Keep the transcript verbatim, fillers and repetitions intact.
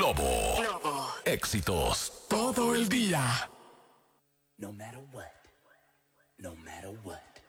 Globo. Globo. Éxitos todo el día. No matter what. No matter what.